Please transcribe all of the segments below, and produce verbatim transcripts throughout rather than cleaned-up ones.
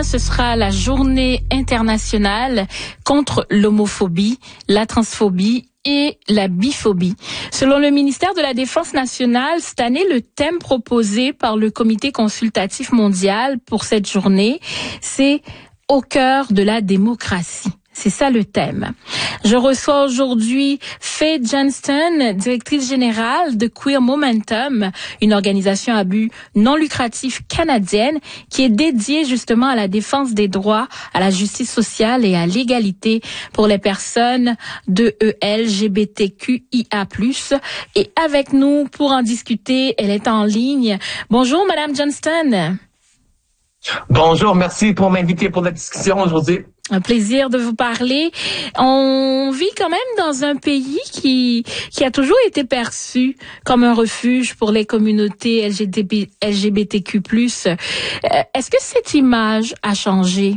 ce sera la journée internationale contre l'homophobie, la transphobie et la biphobie. Selon le ministère de la Défense nationale, cette année, le thème proposé par le Comité consultatif mondial pour cette journée, c'est « Au cœur de la démocratie ». C'est ça le thème. Je reçois aujourd'hui Faye Johnston, directrice générale de Queer Momentum, une organisation à but non lucratif canadienne qui est dédiée justement à la défense des droits, à la justice sociale et à l'égalité pour les personnes de L G B T Q I A plus. Et avec nous pour en discuter, elle est en ligne. Bonjour Madame Johnston. Bonjour, merci pour m'inviter pour la discussion aujourd'hui. Un plaisir de vous parler. On vit quand même dans un pays qui qui a toujours été perçu comme un refuge pour les communautés L G B T Q plus. Est-ce que cette image a changé?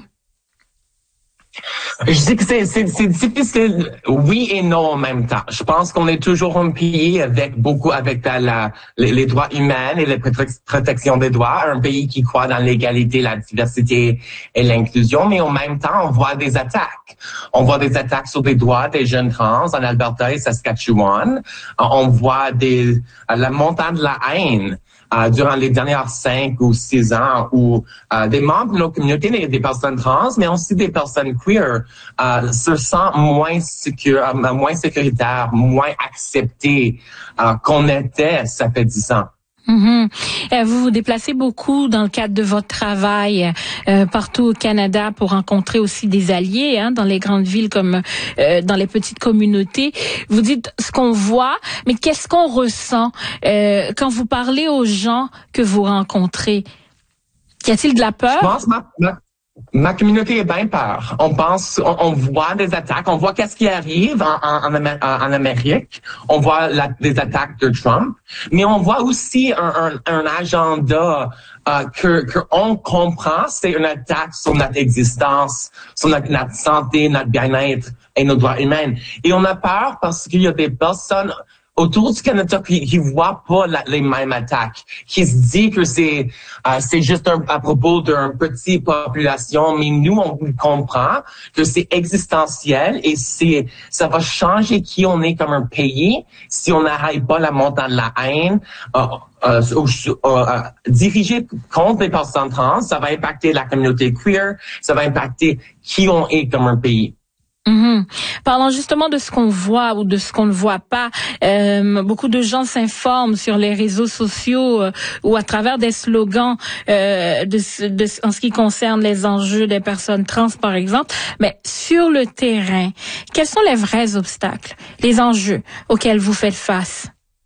Je dis que c'est, c'est, c'est difficile, oui et non en même temps. Je pense qu'on est toujours un pays avec beaucoup, avec la, la, les, les droits humains et la protection des droits, un pays qui croit dans l'égalité, la diversité et l'inclusion, mais en même temps, on voit des attaques. On voit des attaques sur les droits des jeunes trans en Alberta et Saskatchewan. On voit des, la montée de la haine Uh, durant les dernières cinq ou six ans où uh, des membres de nos communautés, des, des personnes trans, mais aussi des personnes queer, uh, se sentent moins sécures, uh, moins sécuritaires, moins acceptées uh, qu'on était ça fait dix ans. Mm-hmm. Vous vous déplacez beaucoup dans le cadre de votre travail euh, partout au Canada pour rencontrer aussi des alliés hein, dans les grandes villes comme euh, dans les petites communautés. Vous dites ce qu'on voit, mais qu'est-ce qu'on ressent euh, quand vous parlez aux gens que vous rencontrez? Y a-t-il de la peur? Je pense ma, ma, ma communauté est bien peur. On pense, on, on voit des attaques, on voit qu'est-ce qui arrive en, en, en, en Amérique. On voit la, des attaques de Trump, mais on voit aussi un, un, un agenda euh, que que on comprend, c'est une attaque sur notre existence, sur notre, notre santé, notre bien-être et nos droits humains. Et on a peur parce qu'il y a des personnes autour du Canada qui, qui voient pas la, les mêmes attaques, qui se dit que c'est euh, c'est juste un, à propos d'une petite population, mais nous on comprend que c'est existentiel et c'est ça va changer qui on est comme un pays si on n'arrête pas la montée de la haine. Euh, Euh, euh, euh, dirigé contre les personnes trans, ça va impacter la communauté queer, ça va impacter qui on est comme un pays. Mm-hmm. Parlant justement de ce qu'on voit ou de ce qu'on ne voit pas, euh, beaucoup de gens s'informent sur les réseaux sociaux euh, ou à travers des slogans euh, de, de, en ce qui concerne les enjeux des personnes trans, par exemple. Mais sur le terrain, quels sont les vrais obstacles, les enjeux auxquels vous faites face?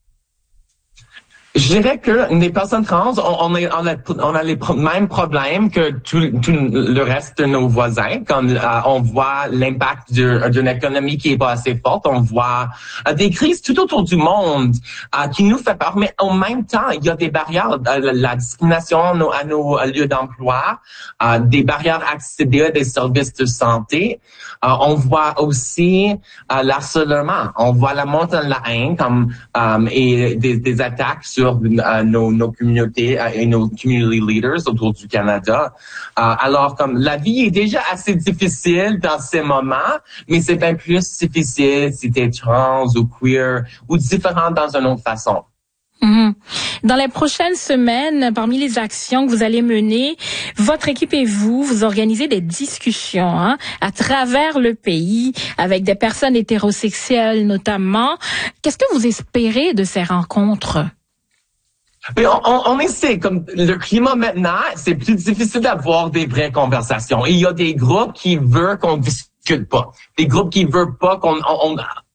Je dirais que les personnes trans, on, on, est, on, a, on a les pro- mêmes problèmes que tout, tout le reste de nos voisins. Comme euh, on voit l'impact de, d'une économie qui est pas assez forte, on voit euh, des crises tout autour du monde euh, qui nous fait peur. Mais en même temps, il y a des barrières, euh, la, la discrimination à nos, à nos lieux d'emploi, euh, des barrières à accéder à des services de santé. Euh, on voit aussi euh, l'harcèlement, on voit la montée de la haine comme euh, et des, des attaques sur Uh, nos, nos communautés uh, et nos community leaders autour du Canada. Uh, alors, comme la vie est déjà assez difficile dans ces moments, mais c'est bien plus difficile si t'es trans ou queer ou différent dans une autre façon. Mm-hmm. Dans les prochaines semaines, parmi les actions que vous allez mener, votre équipe et vous, vous organisez des discussions hein, à travers le pays avec des personnes hétérosexuelles notamment. Qu'est-ce que vous espérez de ces rencontres? Mais on, on, on essaie, comme le climat maintenant, c'est plus difficile d'avoir des vraies conversations. Et il y a des groupes qui veulent qu'on discute pas. Des groupes qui veulent pas qu'on on,